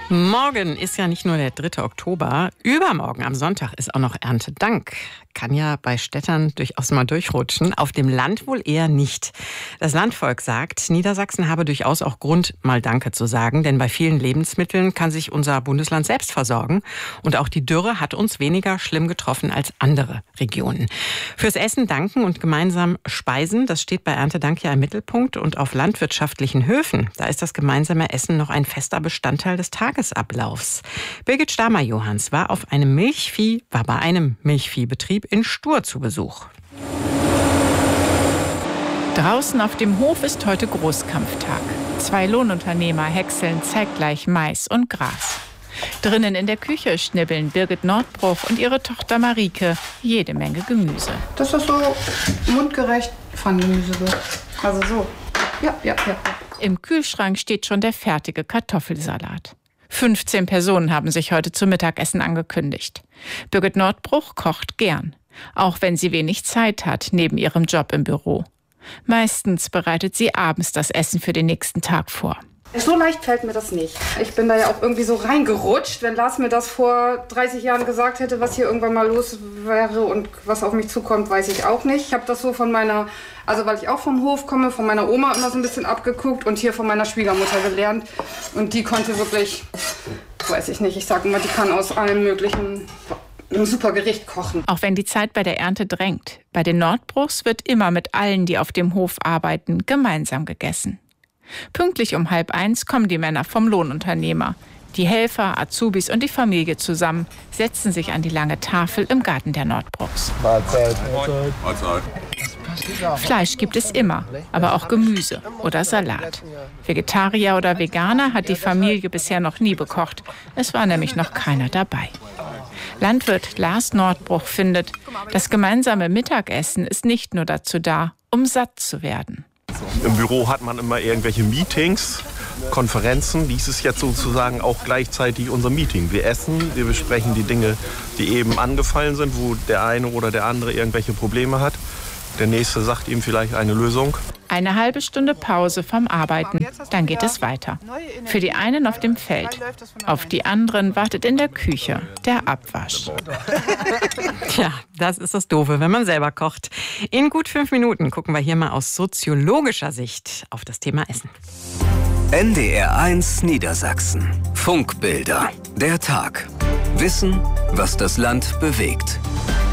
Morgen ist ja nicht nur der 3. Oktober, übermorgen am Sonntag ist auch noch Erntedank. Kann ja bei Städtern durchaus mal durchrutschen, auf dem Land wohl eher nicht. Das Landvolk sagt, Niedersachsen habe durchaus auch Grund, mal Danke zu sagen, denn bei vielen Lebensmitteln kann sich unser Bundesland selbst versorgen. Und auch die Dürre hat uns weniger schlimm getroffen als andere Regionen. Fürs Essen danken und gemeinsam speisen, das steht bei Erntedank ja im Mittelpunkt. Und auf landwirtschaftlichen Höfen, da ist das gemeinsame Essen noch ein fester Bestandteil des Tagesablaufs. Birgit Stamer-Johans war bei einem Milchviehbetrieb in Stur zu Besuch. Draußen auf dem Hof ist heute Großkampftag. 2 Lohnunternehmer häckseln zeitgleich Mais und Gras. Drinnen in der Küche schnibbeln Birgit Nordbruch und ihre Tochter Marike jede Menge Gemüse. Dass das so mundgerecht Pfannengemüse wird. Also so. Ja. Im Kühlschrank steht schon der fertige Kartoffelsalat. 15 Personen haben sich heute zum Mittagessen angekündigt. Birgit Nordbruch kocht gern, auch wenn sie wenig Zeit hat neben ihrem Job im Büro. Meistens bereitet sie abends das Essen für den nächsten Tag vor. So leicht fällt mir das nicht. Ich bin da ja auch irgendwie so reingerutscht. Wenn Lars mir das vor 30 Jahren gesagt hätte, was hier irgendwann mal los wäre und was auf mich zukommt, weiß ich auch nicht. Ich habe das so weil ich auch vom Hof komme, von meiner Oma immer so ein bisschen abgeguckt und hier von meiner Schwiegermutter gelernt. Und die konnte wirklich, weiß ich nicht, ich sage immer, die kann aus allem Möglichen ein super Gericht kochen. Auch wenn die Zeit bei der Ernte drängt, bei den Nordbruchs wird immer mit allen, die auf dem Hof arbeiten, gemeinsam gegessen. Pünktlich um 12:30 kommen die Männer vom Lohnunternehmer. Die Helfer, Azubis und die Familie zusammen setzen sich an die lange Tafel im Garten der Nordbruchs. Mahlzeit. Fleisch gibt es immer, aber auch Gemüse oder Salat. Vegetarier oder Veganer hat die Familie bisher noch nie bekocht. Es war nämlich noch keiner dabei. Landwirt Lars Nordbruch findet, das gemeinsame Mittagessen ist nicht nur dazu da, um satt zu werden. Im Büro hat man immer irgendwelche Meetings, Konferenzen. Dies ist jetzt sozusagen auch gleichzeitig unser Meeting. Wir essen, wir besprechen die Dinge, die eben angefallen sind, wo der eine oder der andere irgendwelche Probleme hat. Der nächste sagt ihm vielleicht eine Lösung. Eine halbe Stunde Pause vom Arbeiten, dann geht es weiter. Für die einen auf dem Feld, auf die anderen wartet in der Küche der Abwasch. Tja, das ist das Doofe, wenn man selber kocht. In gut 5 Minuten gucken wir hier mal aus soziologischer Sicht auf das Thema Essen. NDR1 Niedersachsen. Funkbilder. Der Tag. Wissen, was das Land bewegt.